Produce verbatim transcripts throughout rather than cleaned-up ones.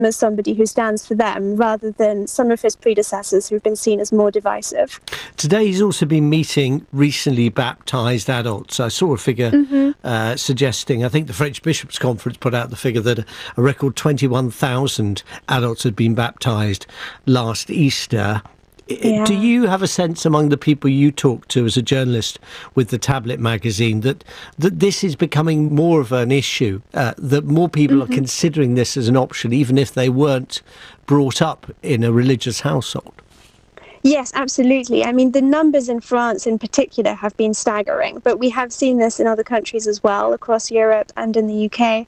as somebody who stands for them, rather than some of his predecessors who've been seen as more divisive. Today he's also been meeting recently baptised adults. I saw a figure mm-hmm. uh, suggesting, I think the French Bishops' Conference put out the figure that a, a record twenty-one thousand adults had been baptised last Easter. Yeah. Do you have a sense among the people you talk to as a journalist with the Tablet magazine that that this is becoming more of an issue, uh, that more people mm-hmm. are considering this as an option, even if they weren't brought up in a religious household? Yes, absolutely. I mean, the numbers in France in particular have been staggering, but we have seen this in other countries as well, across Europe and in the U K.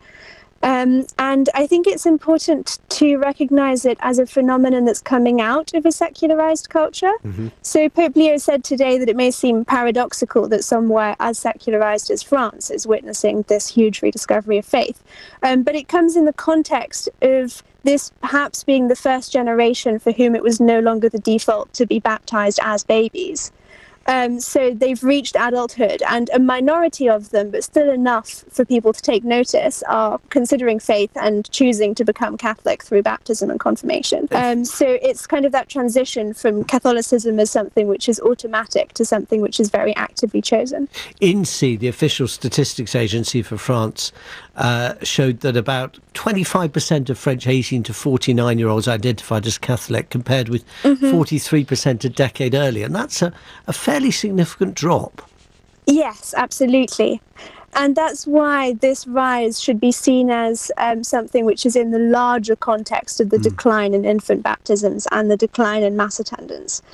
Um, and I think it's important to recognise it as a phenomenon that's coming out of a secularised culture. Mm-hmm. So Pope Leo said today that it may seem paradoxical that somewhere as secularised as France is witnessing this huge rediscovery of faith. Um, but it comes in the context of this perhaps being the first generation for whom it was no longer the default to be baptised as babies. Um, so they've reached adulthood, and a minority of them, but still enough for people to take notice, are considering faith and choosing to become Catholic through baptism and confirmation. Um, so it's kind of that transition from Catholicism as something which is automatic to something which is very actively chosen. I N S E E, the official statistics agency for France, uh, showed that about twenty-five percent of French eighteen to forty-nine year olds identified as Catholic, compared with mm-hmm. forty-three percent a decade earlier. And that's a, a fairly significant drop. Yes, absolutely. And that's why this rise should be seen as um, something which is in the larger context of the mm. decline in infant baptisms and the decline in mass attendance.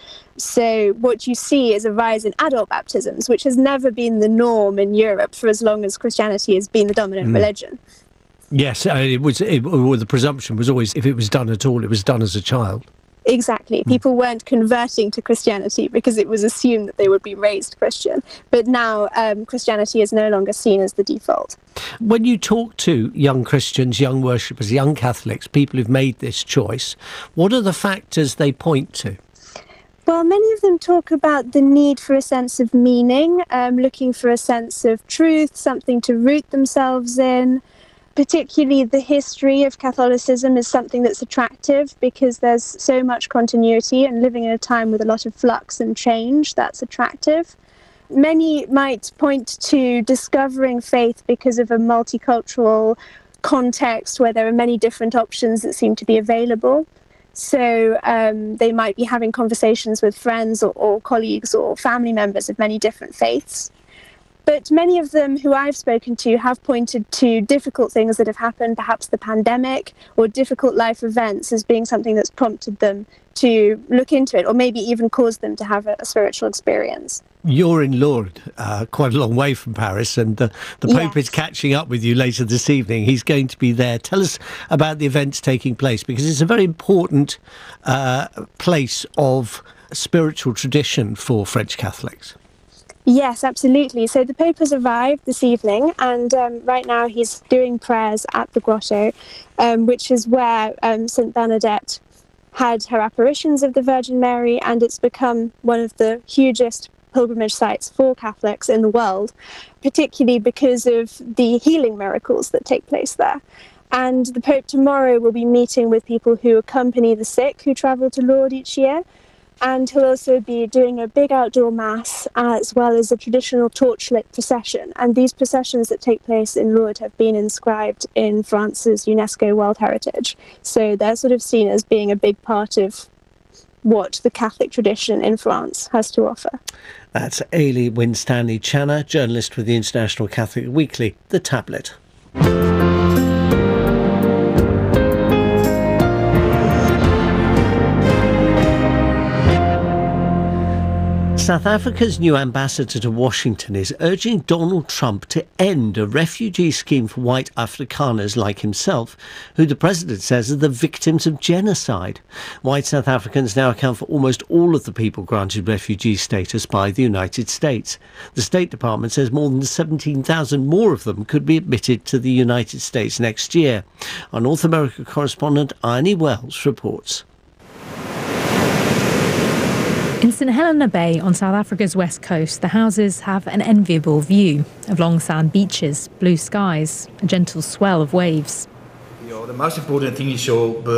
So what you see is a rise in adult baptisms, which has never been the norm in Europe for as long as Christianity has been the dominant mm. religion. Yes, it was. It, well, the presumption was always, if it was done at all, it was done as a child. Exactly. People weren't converting to Christianity because it was assumed that they would be raised Christian. But now um, Christianity is no longer seen as the default. When you talk to young Christians, young worshippers, young Catholics, people who've made this choice, what are the factors they point to? Well, many of them talk about the need for a sense of meaning, um, looking for a sense of truth, something to root themselves in. Particularly the history of Catholicism is something that's attractive because there's so much continuity, and living in a time with a lot of flux and change, that's attractive. Many might point to discovering faith because of a multicultural context where there are many different options that seem to be available. So um, they might be having conversations with friends or, or colleagues or family members of many different faiths. But many of them who I've spoken to have pointed to difficult things that have happened, perhaps the pandemic or difficult life events, as being something that's prompted them to look into it, or maybe even caused them to have a, a spiritual experience. You're in Lourdes, uh, quite a long way from Paris, and uh, the Pope yes. is catching up with you later this evening. He's going to be there. Tell us about the events taking place, because it's a very important uh, place of spiritual tradition for French Catholics. Yes, absolutely. So the Pope has arrived this evening, and um, right now he's doing prayers at the grotto, um, which is where um, Saint Bernadette had her apparitions of the Virgin Mary, and it's become one of the hugest pilgrimage sites for Catholics in the world, particularly because of the healing miracles that take place there. And the Pope tomorrow will be meeting with people who accompany the sick who travel to Lourdes each year. And he'll also be doing a big outdoor mass, as well as a traditional torchlit procession. And these processions that take place in Lourdes have been inscribed in France's UNESCO World Heritage. So they're sort of seen as being a big part of what the Catholic tradition in France has to offer. That's Ailey Winstanley-Channer, journalist with the International Catholic Weekly, The Tablet. South Africa's new ambassador to Washington is urging Donald Trump to end a refugee scheme for white Afrikaners like himself, who the president says are the victims of genocide. White South Africans now account for almost all of the people granted refugee status by the United States. The State Department says more than seventeen thousand more of them could be admitted to the United States next year. Our North America correspondent Irene Wells reports. In St Helena Bay on South Africa's west coast, the houses have an enviable view of long sand beaches, blue skies, a gentle swell of waves. The most important thing is your